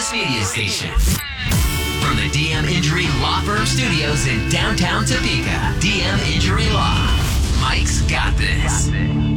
sports media station. From the DM Injury Law Firm Studios in downtown Topeka, DM Injury Law. Mike's got this.